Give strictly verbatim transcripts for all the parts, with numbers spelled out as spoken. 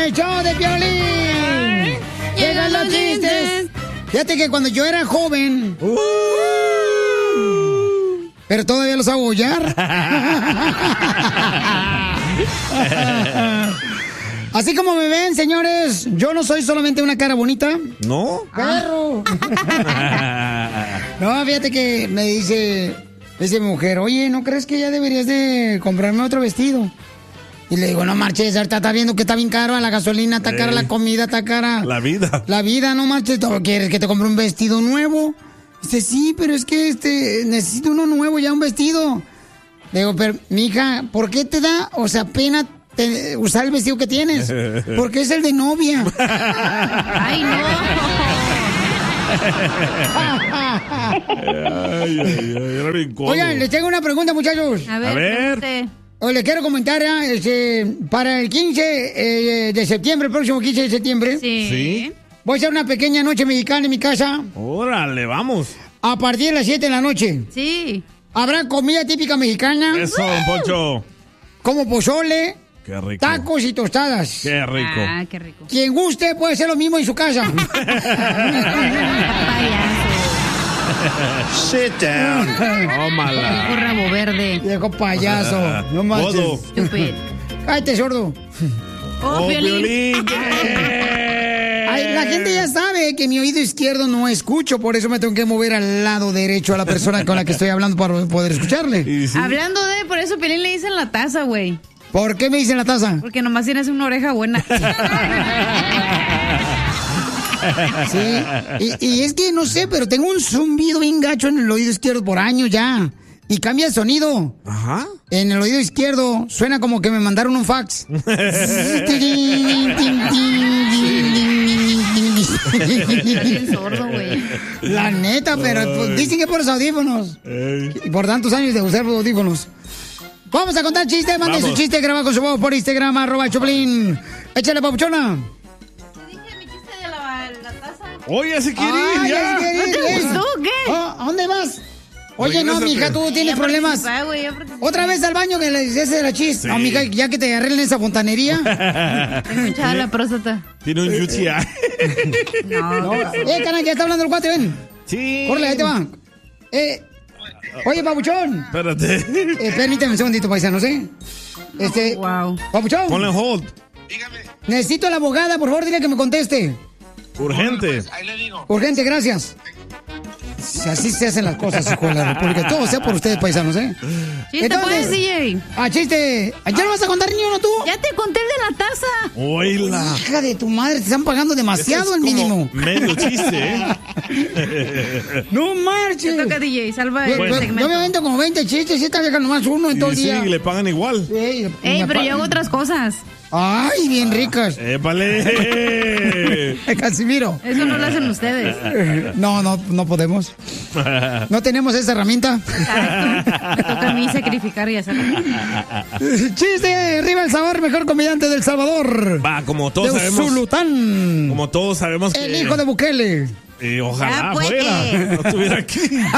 el show de Piolín. Llegan los chistes. Fíjate que cuando yo era joven... Uh, pero todavía los hago hollar. Así como me ven, señores, yo no soy solamente una cara bonita. ¿No? ¡Perro! No, fíjate que me dice, dice mi mujer, oye, ¿no crees que ya deberías de comprarme otro vestido? Y le digo, no marches, ahorita está viendo que está bien caro la gasolina, está cara la comida, está cara... La vida. La vida, no marches, ¿quieres que te compre un vestido nuevo? Dice, sí, pero es que este necesito uno nuevo, ya un vestido. Le digo, pero, mija, ¿por qué te da, o sea, pena te, usar el vestido que tienes? Porque es el de novia. ¡Ay, no! ay, ay, ay, era bien cómodo. Oigan, les tengo una pregunta, muchachos. A ver, A ver. pregunte. O les quiero comentar, ¿eh? este, para el quince eh, de septiembre, el próximo quince de septiembre, Sí. ¿Sí? voy a hacer una pequeña noche mexicana en mi casa Órale, vamos. a partir de las siete de la noche. Sí. Habrá comida típica mexicana, Eso, don Poncho. como pozole, Qué rico. tacos y tostadas. Qué rico. Ah, qué rico. Quien guste puede hacer lo mismo en su casa. Sit down. Tómala. Viejo rabo verde. Viejo payaso, no manches. Godo. Stupid. Cállate, sordo. Oh, Oh, Piolín. Piolín. Ay, la gente ya sabe que mi oído izquierdo no escucho, por eso me tengo que mover al lado derecho a la persona con la que estoy hablando para poder escucharle. Y sí. Hablando de, por eso Piolín le dicen la taza, güey. ¿Por qué me dicen la taza? Porque nomás tienes una oreja buena. Sí, y, y es que no sé, pero tengo un zumbido bien gacho en el oído izquierdo por años ya. Y cambia el sonido. Ajá. En el oído izquierdo suena como que me mandaron un fax. Bien sordo, güey. La neta, pero pues, dicen que por los audífonos. Ey. Y por tantos años de usar los audífonos. Vamos a contar chistes, mande su Vamos. chiste, graba con su voz por Instagram, arroba Choplin. Échale, papuchona. Te dije mi chiste de la, la taza. Oye, si quieres Ay, ya. ya se quiere ir, ¿No te ¿eh? gustó o qué? Oh, ¿a dónde vas? Oye, Oye, no, no se mija, te- tú tienes Ya problemas. participé, güey, ya participé. Otra vez al baño que le ese de la chis. Sí. No, mija, ya que te agarré en esa fontanería. Tengo hinchada la próstata. Tiene un U T I. No. Eh, canal, ya está hablando el cuate, ven. Sí. Córrele, ahí te va. Eh, oye, papuchón. Espérate. Eh, permíteme un segundito, paisanos, ¿eh? Este, Wow. papuchón. Ponle en hold. Necesito a la abogada, por favor, dile que me conteste. Urgente. Urgente, gracias. Si así se hacen las cosas, hijo de la República. Todo sea por ustedes, paisanos, ¿eh? Chiste, pues, D J. Ah, chiste. ¿Ya no vas a contar ni uno tú? Ya te conté el de la taza. Oíla. Hija de tu madre, te están pagando demasiado Ese es el como mínimo. medio chiste, ¿eh? No Te marches. toca, D J. Salva Pues, el pues, segmento. yo me avento como veinte chistes y esta vieja nomás uno en todo el Y sí, día. le pagan igual. Ey, Ey, me pero pa- yo hago otras cosas. Ay, bien ricas. ¡Épale! Eh, Casimiro. Eso no lo hacen ustedes. No, no, no podemos. No tenemos esa herramienta. Exacto. Me toca a mí sacrificar y hacerlo. Chiste, arriba el sabor, mejor comediante del Salvador. Va, como todos de sabemos. Zulután. Como todos sabemos que. El hijo de Bukele. Eh, ojalá Ya, pues. fuera. No estuviera aquí.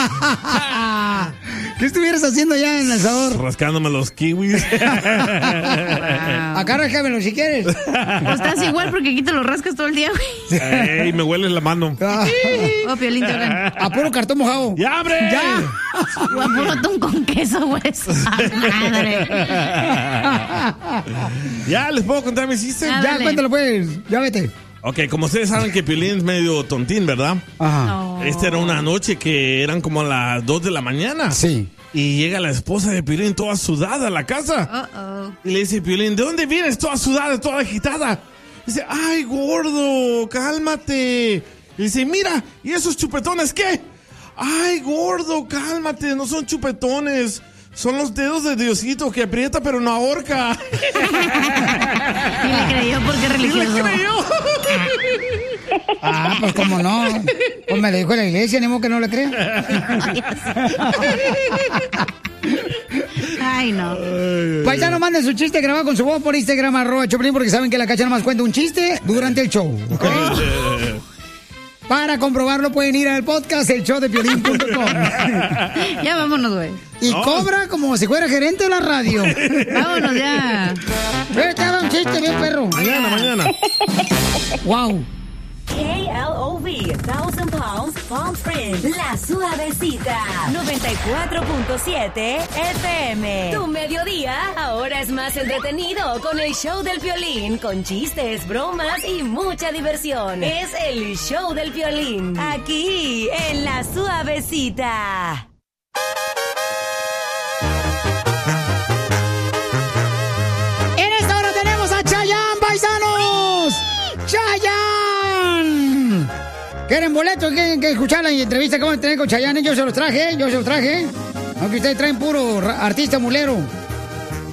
¿Qué estuvieras haciendo allá en El Salvador? Rascándome los kiwis. Acá rascámelo si quieres. Pues estás igual porque aquí te lo rascas todo el día, güey. Ey, me huele la mano. Ah, Oh, Piolín, te hablan. a puro cartón mojado. ¡Ya, abre! ¡Ya! O a puro atún con queso, güey. Madre. ¿Ya les puedo contar mis chistes? Ah, Ya, dale. cuéntalo pues. Ya vete. Ok, como ustedes saben que Piolín es medio tontín, ¿verdad? Ajá. No. Esta era una noche que eran como las dos de la mañana. Sí. Y llega la esposa de Piolín toda sudada a la casa. Uh-oh. Y le dice Piolín, ¿de dónde vienes toda sudada, toda agitada? Dice, ay, gordo, cálmate. Y dice, mira, ¿y esos chupetones qué? Ay, gordo, cálmate, no son chupetones. Son los dedos de Diosito que aprieta pero no ahorca. Y le creyó porque es Y le religioso. creyó. Ah, pues cómo no. Pues me lo dijo la iglesia, ni modo que no le crea. Ay, no. Paisano, manden su chiste grabado con su voz por Instagram, arroba Choplin, porque saben que la Cacha nomás cuenta un chiste durante el show. ¿Ok? Para comprobarlo pueden ir al podcast el show de piolín punto com. Ya vámonos, güey. Y No. cobra como si fuera gerente de la radio. Vámonos ya. Pero te hago un chiste, bien, perro. Mañana, mañana. Wow. K L O V, Thousand Pounds, Palm Springs, La Suavecita, noventa y cuatro punto siete F M. Tu mediodía ahora es más entretenido con el show del Piolín, con chistes, bromas y mucha diversión. Es el show del Piolín, aquí en La Suavecita. En esta hora tenemos a Chayanne, paisanos. ¡Chayanne! ¿Quieren boletos? ¿Quieren que escuchar la entrevista que vamos a tener con Chayanne? Yo se los traje, yo se los traje. Aunque ustedes traen puro ra- artista mulero.